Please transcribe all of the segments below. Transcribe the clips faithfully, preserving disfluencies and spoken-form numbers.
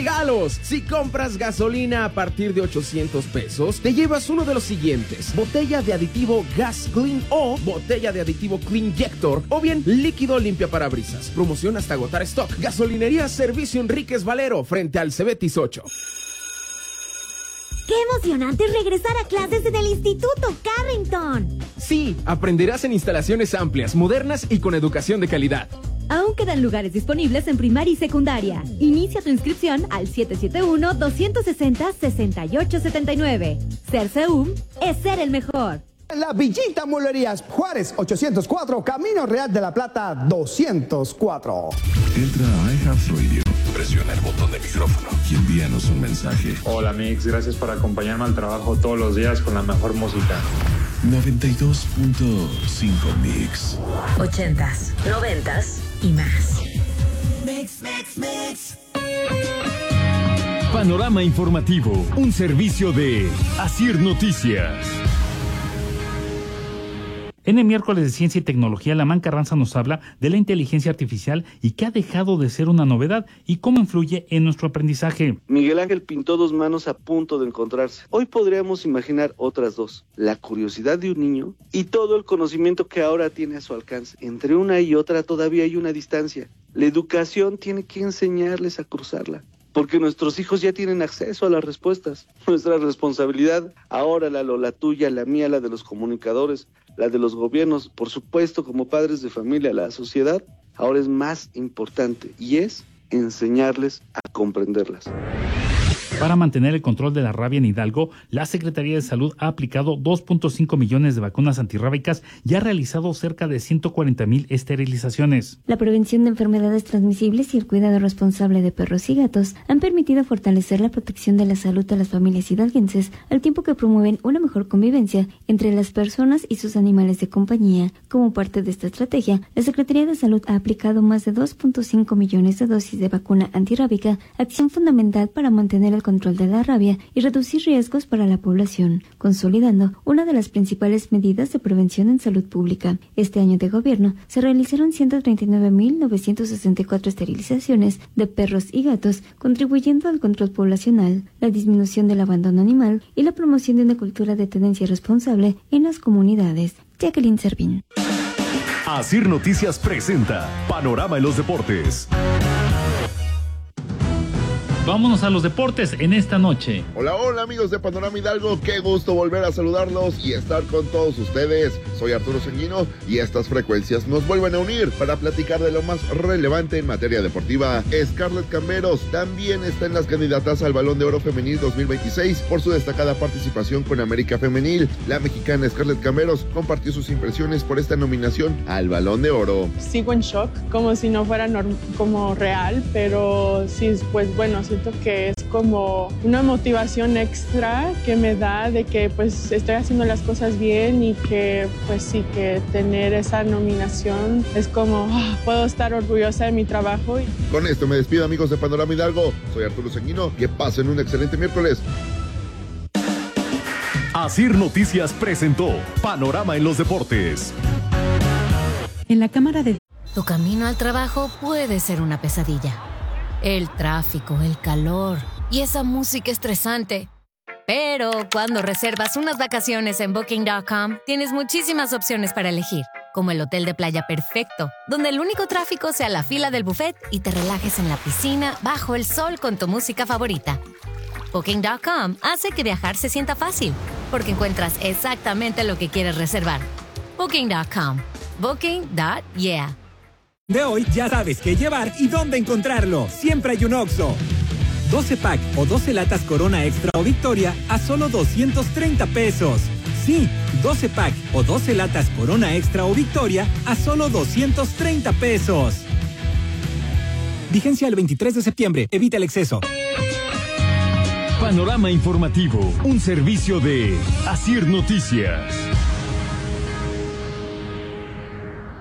Regalos. Si compras gasolina a partir de ochocientos pesos, te llevas uno de los siguientes: botella de aditivo Gas Clean o botella de aditivo Cleanjector, o bien líquido limpia parabrisas. Promoción hasta agotar stock. Gasolinería Servicio Enríquez Valero, frente al Cebetis ocho. ¡Qué emocionante regresar a clases en el Instituto Carrington! Sí, aprenderás en instalaciones amplias, modernas y con educación de calidad. Aún quedan lugares disponibles en primaria y secundaria. Inicia tu inscripción al siete siete uno, dos seis cero, seis ocho siete nueve. Ser C U M es ser el mejor. La Villita Mueblerías Juárez ochocientos cuatro, Camino Real de la Plata doscientos cuatro. Entra a iHeartRadio, presiona el botón de micrófono y envíanos un mensaje. Hola Mix, gracias por acompañarme al trabajo todos los días con la mejor música. noventa y dos punto cinco Mix. Ochentas, noventas y más. Mix, mix, mix. Panorama informativo, un servicio de Asir Noticias. En el miércoles de Ciencia y Tecnología, Lamán Carranza nos habla de la inteligencia artificial y que ha dejado de ser una novedad y cómo influye en nuestro aprendizaje. Miguel Ángel pintó dos manos a punto de encontrarse. Hoy podríamos imaginar otras dos: la curiosidad de un niño y todo el conocimiento que ahora tiene a su alcance. Entre una y otra todavía hay una distancia. La educación tiene que enseñarles a cruzarla, porque nuestros hijos ya tienen acceso a las respuestas. Nuestra responsabilidad, ahora Lalo, la tuya, la mía, la de los comunicadores, la de los gobiernos, por supuesto como padres de familia, la sociedad, ahora es más importante, y es enseñarles a comprenderlas. Para mantener el control de la rabia en Hidalgo, la Secretaría de Salud ha aplicado dos punto cinco millones de vacunas antirrábicas y ha realizado cerca de ciento cuarenta mil esterilizaciones. La prevención de enfermedades transmisibles y el cuidado responsable de perros y gatos han permitido fortalecer la protección de la salud de las familias hidalguenses, al tiempo que promueven una mejor convivencia entre las personas y sus animales de compañía. Como parte de esta estrategia, la Secretaría de Salud ha aplicado más de dos punto cinco millones de dosis de vacuna antirrábica, acción fundamental para mantener el control de la rabia y reducir riesgos para la población, consolidando una de las principales medidas de prevención en salud pública. Este año de gobierno se realizaron ciento treinta y nueve mil novecientos sesenta y cuatro esterilizaciones de perros y gatos, contribuyendo al control poblacional, la disminución del abandono animal y la promoción de una cultura de tenencia responsable en las comunidades. Jacqueline Servín. Asir Noticias presenta Panorama en los Deportes. Vámonos a los deportes en esta noche. Hola, hola amigos de Panorama Hidalgo, qué gusto volver a saludarlos y estar con todos ustedes. Soy Arturo Sanguino y estas frecuencias nos vuelven a unir para platicar de lo más relevante en materia deportiva. Scarlett Camberos también está en las candidatas al Balón de Oro Femenil dos mil veintiséis por su destacada participación con América Femenil. La mexicana Scarlett Camberos compartió sus impresiones por esta nominación al Balón de Oro. Sigo en shock, como si no fuera norm- como real, pero sí, pues bueno, siento que es como una motivación extra que me da de que pues estoy haciendo las cosas bien y que pues sí, que tener esa nominación es como oh, puedo estar orgullosa de mi trabajo. Con esto me despido amigos de Panorama Hidalgo, soy Arturo Sanguino, que pasen un excelente miércoles. Asir Noticias presentó Panorama en los Deportes. En la Cámara de... Tu camino al trabajo puede ser una pesadilla. El tráfico, el calor y esa música estresante. Pero cuando reservas unas vacaciones en Booking punto com, tienes muchísimas opciones para elegir, como el hotel de playa perfecto, donde el único tráfico sea la fila del buffet y te relajes en la piscina bajo el sol con tu música favorita. Booking punto com hace que viajar se sienta fácil, porque encuentras exactamente lo que quieres reservar. Booking punto com. Booking punto yeah. De hoy ya sabes qué llevar y dónde encontrarlo. Siempre hay un Oxxo. doce pack o doce latas Corona Extra o Victoria a solo doscientos treinta pesos. Sí, doce pack o doce latas Corona Extra o Victoria a solo doscientos treinta pesos. Vigencia el veintitrés de septiembre. Evita el exceso. Panorama informativo, un servicio de Asir Noticias.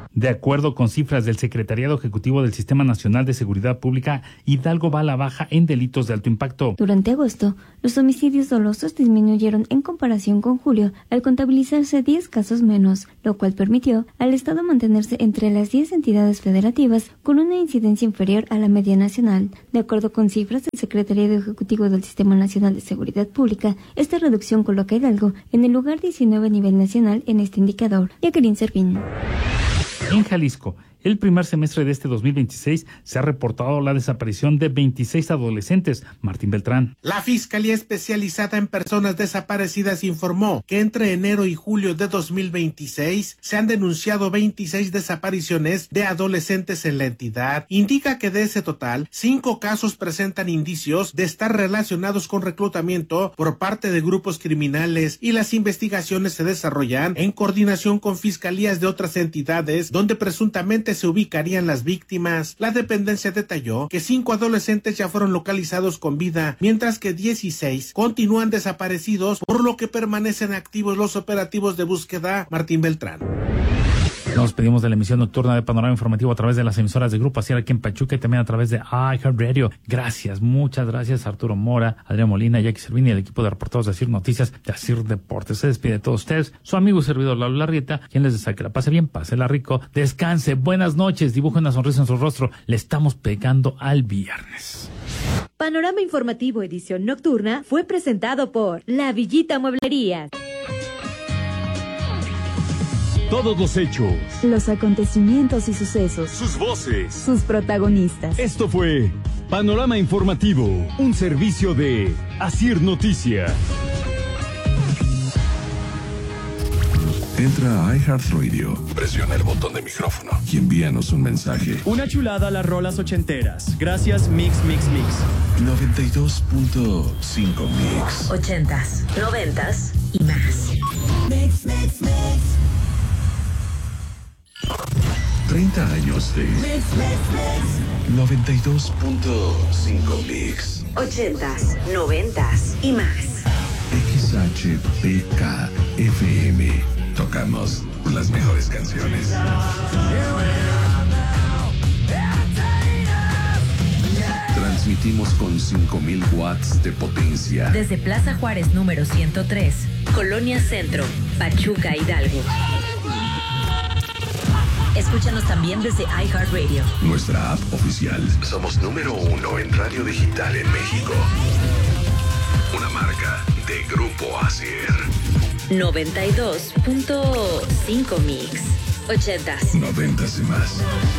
De acuerdo con cifras del Secretariado Ejecutivo del Sistema Nacional de Seguridad Pública, Hidalgo va a la baja en delitos de alto impacto. Durante agosto, los homicidios dolosos disminuyeron en comparación con julio, al contabilizarse diez casos menos, lo cual permitió al Estado mantenerse entre las diez entidades federativas con una incidencia inferior a la media nacional. De acuerdo con cifras del Secretariado Ejecutivo del Sistema Nacional de Seguridad Pública, esta reducción coloca a Hidalgo en el lugar diecinueve a nivel nacional en este indicador. Jacqueline Servín. En Jalisco, el primer semestre de este dos mil veintiséis se ha reportado la desaparición de veintiséis adolescentes. Martín Beltrán. La Fiscalía Especializada en Personas Desaparecidas informó que entre enero y julio de dos mil veintiséis se han denunciado veintiséis desapariciones de adolescentes en la entidad. Indica que de ese total, cinco casos presentan indicios de estar relacionados con reclutamiento por parte de grupos criminales y las investigaciones se desarrollan en coordinación con fiscalías de otras entidades donde presuntamente se ubicarían las víctimas. La dependencia detalló que cinco adolescentes ya fueron localizados con vida, mientras que dieciséis continúan desaparecidos, por lo que permanecen activos los operativos de búsqueda. Martín Beltrán. Nos pedimos de la emisión nocturna de Panorama Informativo a través de las emisoras de Grupo Asir aquí en Pachuca y también a través de iHeartRadio. Gracias, muchas gracias Arturo Mora, Adrián Molina, Jackie Servín y el equipo de reporteros de Asir Noticias, de Asir Deportes. Se despide de todos ustedes, su amigo y servidor Lalo Larrieta, quien les desea que la pase bien, pásela rico, descanse, buenas noches, dibuje una sonrisa en su rostro. Le estamos pegando al viernes. Panorama Informativo edición nocturna fue presentado por La Villita Mueblería. Todos los hechos, los acontecimientos y sucesos, sus voces, sus protagonistas. Esto fue Panorama Informativo, un servicio de Asir Noticias. Entra a iHeartRadio, presiona el botón de micrófono y envíanos un mensaje. Una chulada a las rolas ochenteras. Gracias Mix Mix Mix. noventa y dos punto cinco Mix. Ochentas, noventas y más. Mix Mix Mix. treinta años de Mix Mix Mix. noventa y dos punto cinco Mix. Ochentas, noventas y más. X H P K F M. Tocamos las mejores canciones. Transmitimos con cinco mil watts de potencia. Desde Plaza Juárez número ciento tres, Colonia Centro, Pachuca, Hidalgo. Escúchanos también desde iHeartRadio. Nuestra app oficial. Somos número uno en radio digital en México. Una marca de Grupo Asir. noventa y dos punto cinco Mix. Ochentas. Noventas y más.